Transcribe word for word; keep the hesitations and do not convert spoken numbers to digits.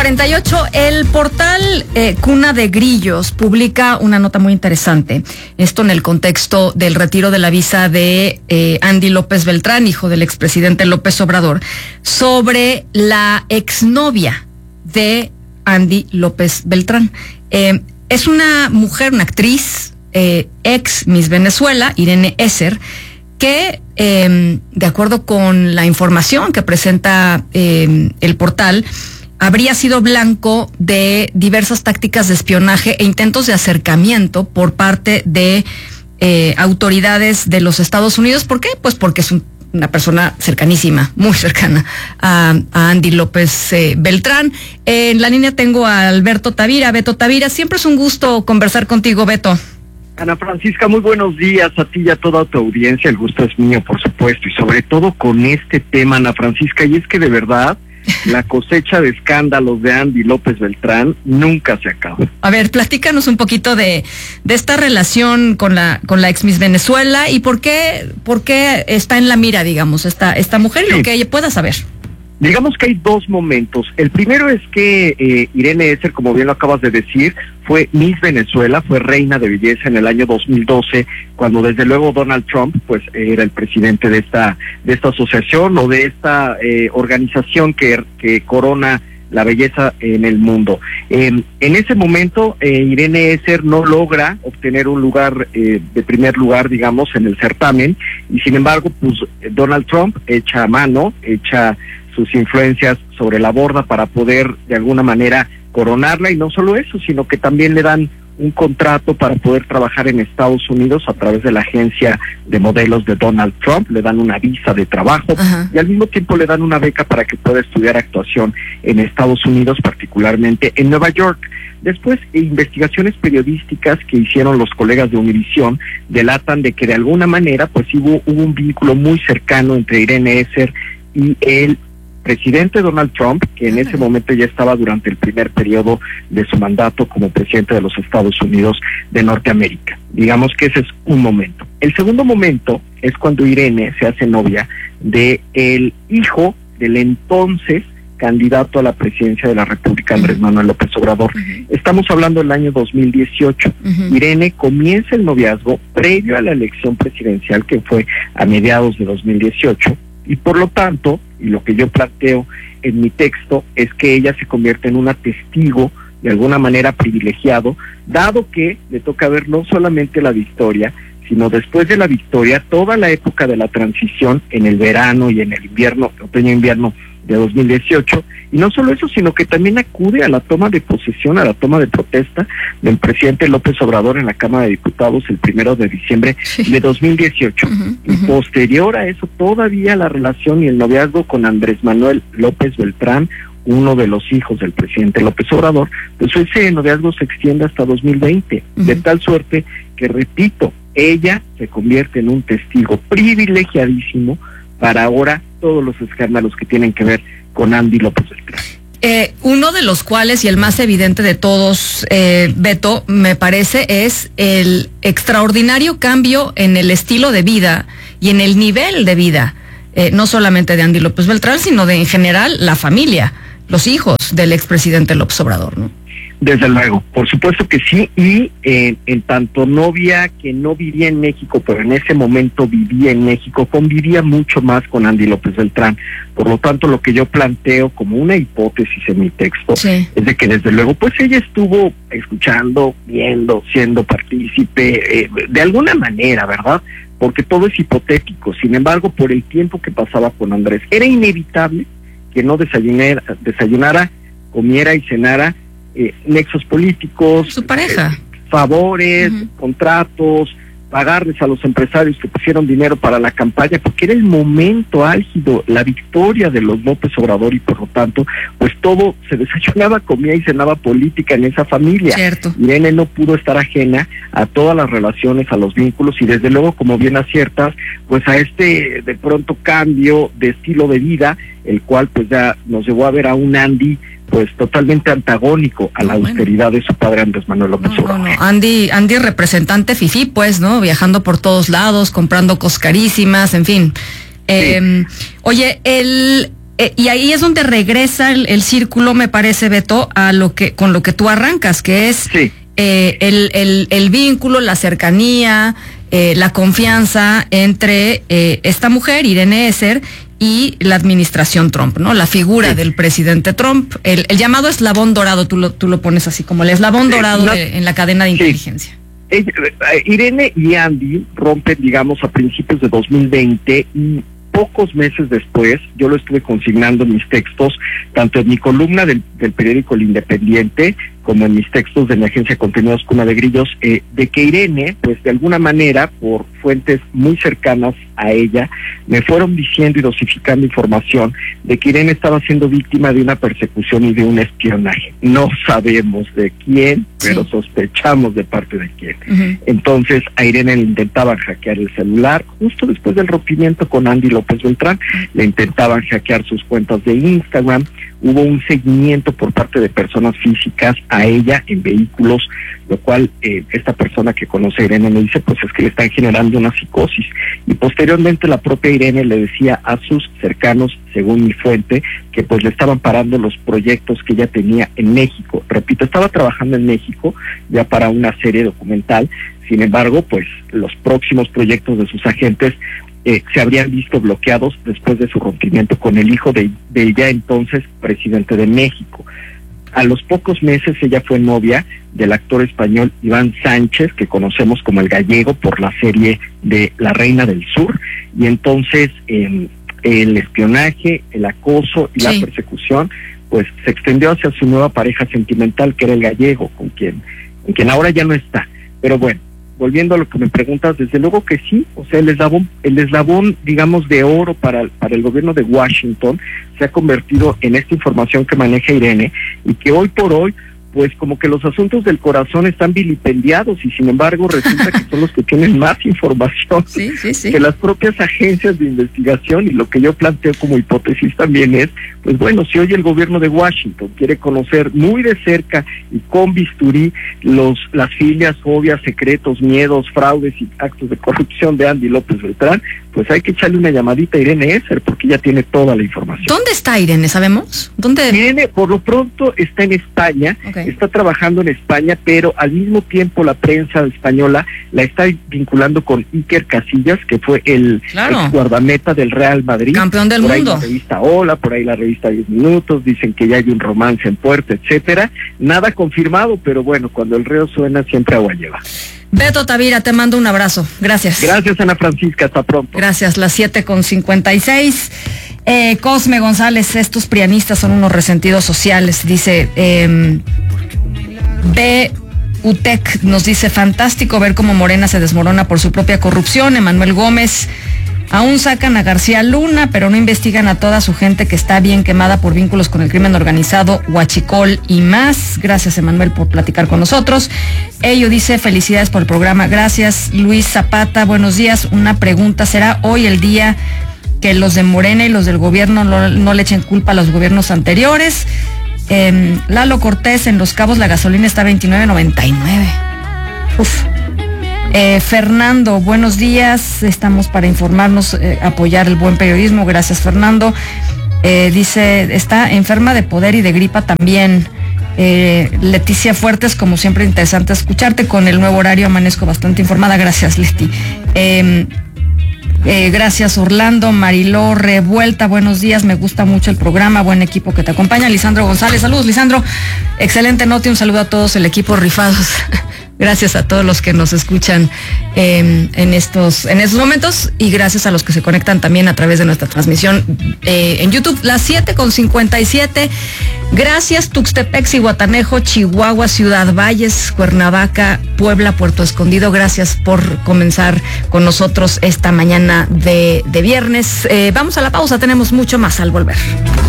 cuarenta y ocho, el portal eh, Cuna de Grillos publica una nota muy interesante. Esto en el contexto del retiro de la visa de eh, Andy López Beltrán, hijo del expresidente López Obrador, sobre la exnovia de Andy López Beltrán. Eh, es una mujer, una actriz, eh, ex Miss Venezuela, Irene Esser, que eh, de acuerdo con la información que presenta eh, el portal, habría sido blanco de diversas tácticas de espionaje e intentos de acercamiento por parte de eh, autoridades de los Estados Unidos. ¿Por qué? Pues porque es un, una persona cercanísima, muy cercana a, a Andy López eh, Beltrán. Eh, en la línea tengo a Alberto Tavira. Beto Tavira, siempre es un gusto conversar contigo, Beto. Ana Francisca, muy buenos días a ti y a toda tu audiencia. El gusto es mío, por supuesto, y sobre todo con este tema, Ana Francisca, y es que de verdad la cosecha de escándalos de Andy López Beltrán nunca se acaba. A ver, platícanos un poquito de, de esta relación con la con la ex Miss Venezuela y por qué por qué está en la mira, digamos, esta esta mujer y sí, lo que ella pueda saber. Digamos que hay dos momentos. El primero es que eh, Irene Esser, como bien lo acabas de decir, fue Miss Venezuela, fue reina de belleza en el año dos mil doce, cuando desde luego Donald Trump pues era el presidente de esta de esta asociación o de esta eh, organización que, que corona la belleza en el mundo. Eh, en ese momento eh, Irene Esser no logra obtener un lugar eh, de primer lugar, digamos, en el certamen, y sin embargo pues Donald Trump echa a mano, echa sus influencias sobre la borda para poder de alguna manera coronarla, y no solo eso, sino que también le dan un contrato para poder trabajar en Estados Unidos a través de la agencia de modelos de Donald Trump, le dan una visa de trabajo. Ajá. Y al mismo tiempo le dan una beca para que pueda estudiar actuación en Estados Unidos, particularmente en Nueva York. Después, investigaciones periodísticas que hicieron los colegas de Univisión delatan de que de alguna manera pues hubo, hubo un vínculo muy cercano entre Irene Esser y el presidente Donald Trump, que en ese momento ya estaba durante el primer periodo de su mandato como presidente de los Estados Unidos de Norteamérica. Digamos que ese es un momento. El segundo momento es cuando Irene se hace novia de el hijo del entonces candidato a la presidencia de la República, Andrés Manuel López Obrador. Uh-huh. Estamos hablando del año dos mil dieciocho. Uh-huh. Irene comienza el noviazgo previo a la elección presidencial, que fue a mediados de dos mil dieciocho, y por lo tanto, y lo que yo planteo en mi texto, es que ella se convierte en una testigo de alguna manera privilegiado, dado que le toca ver no solamente la victoria, sino después de la victoria, toda la época de la transición en el verano y en el invierno, otoño-invierno de dos mil dieciocho, y no solo eso, sino que también acude a la toma de posesión, a la toma de protesta del presidente López Obrador en la Cámara de Diputados el primero de diciembre sí. de dos mil dieciocho. Uh-huh, uh-huh. Y posterior a eso, todavía la relación y el noviazgo con Andrés Manuel López Beltrán, uno de los hijos del presidente López Obrador, pues ese noviazgo se extiende hasta dos mil veinte, uh-huh. de tal suerte que, repito, ella se convierte en un testigo privilegiadísimo para ahora todos los escándalos que tienen que ver con Andy López Beltrán. Eh, uno de los cuales, y el más evidente de todos, eh, Beto, me parece, es el extraordinario cambio en el estilo de vida y en el nivel de vida, eh, no solamente de Andy López Beltrán, sino de en general la familia, los hijos del expresidente López Obrador, ¿no? Desde luego, por supuesto que sí, y eh, en tanto novia que no vivía en México, pero en ese momento vivía en México, convivía mucho más con Andy López Beltrán. Por lo tanto, lo que yo planteo como una hipótesis en mi texto sí. es de que desde luego, pues ella estuvo escuchando, viendo, siendo partícipe, eh, de alguna manera, ¿verdad? Porque todo es hipotético. Sin embargo, por el tiempo que pasaba con Andrés, era inevitable que no desayunara, desayunara comiera y cenara Eh, nexos políticos, su pareja, eh, favores, uh-huh. contratos, pagarles a los empresarios que pusieron dinero para la campaña, porque era el momento álgido, la victoria de los López Obrador, y por lo tanto, pues todo se desayunaba, comía y cenaba política en esa familia. Cierto. Irene no pudo estar ajena a todas las relaciones, a los vínculos, y desde luego, como bien aciertas, pues a este de pronto cambio de estilo de vida, el cual pues ya nos llevó a ver a un Andy pues totalmente antagónico a la no, austeridad bueno. de su padre Andrés Manuel López Obrador. No, no, no. Andy, Andy representante fifí, pues, ¿no? Viajando por todos lados, comprando cosas carísimas, en fin. Eh, sí. Oye, el eh, y ahí es donde regresa el, el círculo, me parece, Beto, a lo que con lo que tú arrancas, que es sí. eh, el, el, el vínculo, la cercanía, eh, la confianza entre eh, esta mujer, Irene Esser, y la administración Trump, ¿no? La figura sí. del presidente Trump, el, el llamado eslabón dorado, tú lo, tú lo pones así como el eslabón dorado no, de, en la cadena de sí. inteligencia. Irene y Andy rompen, digamos, a principios de dos mil veinte y pocos meses después, yo lo estuve consignando en mis textos, tanto en mi columna del, del periódico El Independiente, como en mis textos de mi agencia de contenidos Cuna de Grillos, eh, de que Irene, pues de alguna manera, por fuentes muy cercanas a ella, me fueron diciendo y dosificando información de que Irene estaba siendo víctima de una persecución y de un espionaje. No sabemos de quién, sí. pero sospechamos de parte de quién. Uh-huh. Entonces a Irene le intentaban hackear el celular, justo después del rompimiento con Andy López Beltrán, le intentaban hackear sus cuentas de Instagram. Hubo un seguimiento por parte de personas físicas a ella en vehículos, lo cual eh, esta persona que conoce a Irene me dice, pues es que le están generando una psicosis. Y posteriormente la propia Irene le decía a sus cercanos, según mi fuente, que pues le estaban parando los proyectos que ella tenía en México. Repito, estaba trabajando en México ya para una serie documental, sin embargo, pues los próximos proyectos de sus agentes Eh, se habrían visto bloqueados después de su rompimiento con el hijo de, de ya entonces presidente de México. A los pocos meses ella fue novia del actor español Iván Sánchez, que conocemos como el Gallego por la serie de La Reina del Sur, y entonces eh, el espionaje, el acoso y sí. la persecución pues se extendió hacia su nueva pareja sentimental, que era el Gallego, con quien, con quien ahora ya no está. Pero bueno, volviendo a lo que me preguntas, desde luego que sí, o sea, el eslabón, el eslabón, digamos, de oro para, para el gobierno de Washington se ha convertido en esta información que maneja Irene y que hoy por hoy, pues como que los asuntos del corazón están vilipendiados y sin embargo resulta que son los que tienen más información sí, sí, sí. que las propias agencias de investigación. Y lo que yo planteo como hipótesis también es, pues bueno, si hoy el gobierno de Washington quiere conocer muy de cerca y con bisturí los las filias, fobias, secretos, miedos, fraudes y actos de corrupción de Andy López Beltrán, pues hay que echarle una llamadita a Irene Esser porque ella tiene toda la información. ¿Dónde está Irene? ¿Sabemos? ¿Dónde? Irene, por lo pronto, está en España, okay. está trabajando en España, pero al mismo tiempo la prensa española la está vinculando con Iker Casillas, que fue el claro. ex guardameta del Real Madrid. Campeón del por mundo. Ahí la revista Hola, por ahí la revista diez minutos, dicen que ya hay un romance en puerta, etcétera. Nada confirmado, pero bueno, cuando el reo suena siempre agua lleva. Beto Tavira, te mando un abrazo. Gracias. Gracias, Ana Francisca. Hasta pronto. Gracias. Las siete con cincuenta y seis. Eh, Cosme González, estos prianistas son unos resentidos sociales. Dice, eh, B. UTEC nos dice, fantástico ver cómo Morena se desmorona por su propia corrupción. Emanuel Gómez, aún sacan a García Luna, pero no investigan a toda su gente que está bien quemada por vínculos con el crimen organizado, huachicol y más. Gracias, Emanuel, por platicar con nosotros. Ello dice, felicidades por el programa. Gracias. Luis Zapata, buenos días. Una pregunta, ¿será hoy el día que los de Morena y los del gobierno no, no le echen culpa a los gobiernos anteriores? Eh, Lalo Cortés, en Los Cabos la gasolina está veintinueve noventa y nueve. Uf. Eh, Fernando, buenos días, estamos para informarnos, eh, apoyar el buen periodismo, gracias Fernando. Eh, dice, está enferma de poder y de gripa también. Eh, Leticia Fuertes, como siempre interesante escucharte, con el nuevo horario amanezco bastante informada, gracias Leti. Eh, eh, gracias Orlando. Mariló Revuelta, buenos días, me gusta mucho el programa, buen equipo que te acompaña. Lisandro González, saludos Lisandro, excelente noti, un saludo a todos el equipo rifados. Gracias a todos los que nos escuchan eh, en estos en estos momentos y gracias a los que se conectan también a través de nuestra transmisión eh, en YouTube. Las siete con cincuenta y siete. Gracias Tuxtepec, Zihuatanejo, Chihuahua, Ciudad Valles, Cuernavaca, Puebla, Puerto Escondido. Gracias por comenzar con nosotros esta mañana de, de viernes. Eh, vamos a la pausa, tenemos mucho más al volver.